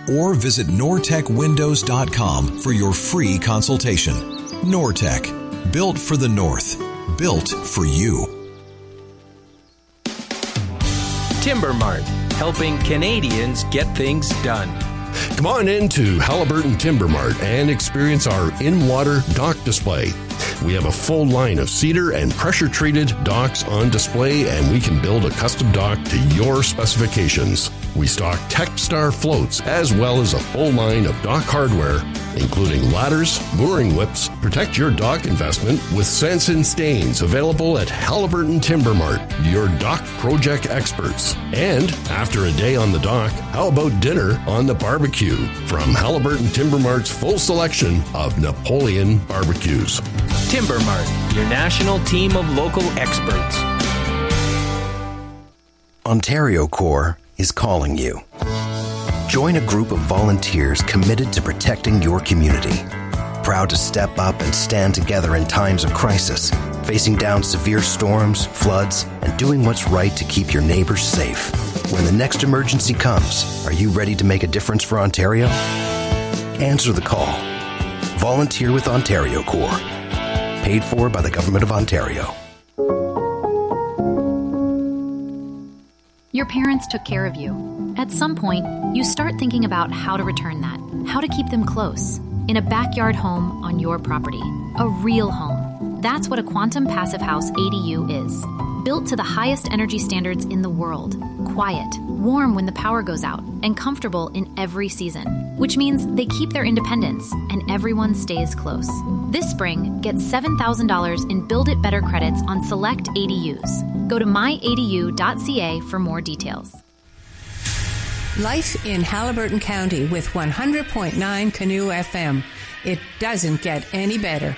or visit nortechwindows.com for your free consultation. Nortech, built for the North, built for you. Timber Mart, helping Canadians get things done. Come on into Halliburton Timber Mart and experience our in-water dock display. We have a full line of cedar and pressure-treated docks on display, and we can build a custom dock to your specifications. We stock Techstar floats as well as a full line of dock hardware, including ladders, mooring whips. Protect your dock investment with Sanson Stains, available at Halliburton Timber Mart, your dock project experts. And after a day on the dock, how about dinner on the barbecue from Halliburton Timber Mart's full selection of Napoleon barbecues. Timber Mart, your national team of local experts. Ontario Corps is calling you. Join a group of volunteers committed to protecting your community. Proud to step up and stand together in times of crisis, facing down severe storms, floods, and doing what's right to keep your neighbors safe. When the next emergency comes, are you ready to make a difference for Ontario? Answer the call. Volunteer with Ontario Corps. Paid for by the Government of Ontario. Your parents took care of you. At some point, you start thinking about how to return that, how to keep them close, in a backyard home on your property, a real home. That's what a Quantum Passive House ADU is. Built to the highest energy standards in the world, quiet, warm when the power goes out, and comfortable in every season, which means they keep their independence and everyone stays close. This spring, get $7,000 in Build It Better credits on select ADUs. Go to myadu.ca for more details. Life in Halliburton County with 100.9 Canoe FM. It doesn't get any better.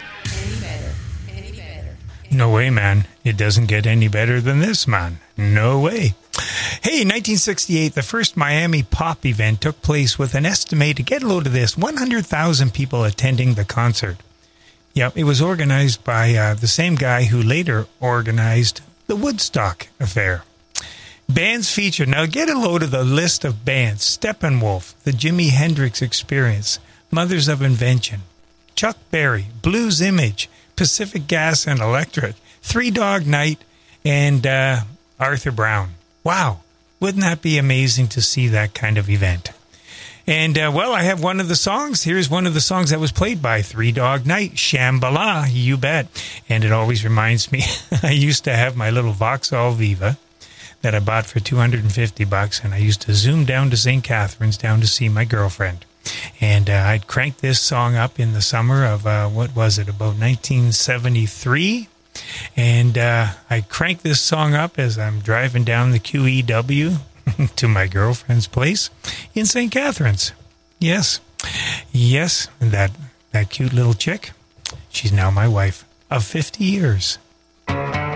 No way, man. It doesn't get any better than this, man. No way. Hey, 1968, the first Miami pop event took place with an estimated, get a load of this, 100,000 people attending the concert. Yeah, it was organized by the same guy who later organized the Woodstock affair. Bands featured. Now get a load of the list of bands. Steppenwolf, the Jimi Hendrix Experience, Mothers of Invention, Chuck Berry, Blues Image, Pacific Gas and Electric, Three Dog Night, and Arthur Brown. Wow, wouldn't that be amazing to see that kind of event? And, well, I have one of the songs. Here's one of the songs that was played by Three Dog Night, Shambhala, you bet. And it always reminds me, I used to have my little Vauxhall Viva that I bought for $250, and I used to zoom down to St. Catharines down to see my girlfriend. And I'd crank this song up in the summer of, about 1973. And I crank this song up as I'm driving down the QEW to my girlfriend's place in St. Catharines. Yes, and that cute little chick, she's now my wife of 50 years.